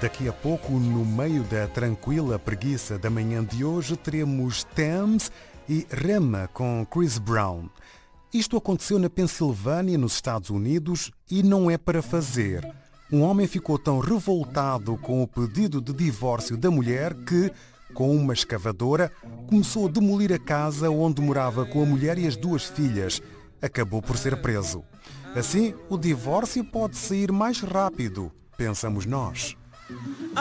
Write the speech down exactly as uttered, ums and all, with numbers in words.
Daqui a pouco, no meio da tranquila preguiça da manhã de hoje, teremos Thames e Rema com Chris Brown. Isto aconteceu na Pensilvânia, nos Estados Unidos, e não é para fazer. Um homem ficou tão revoltado com o pedido de divórcio da mulher que, com uma escavadora, começou a demolir a casa onde morava com a mulher e as duas filhas. Acabou por ser preso. Assim, o divórcio pode sair mais rápido, pensamos nós.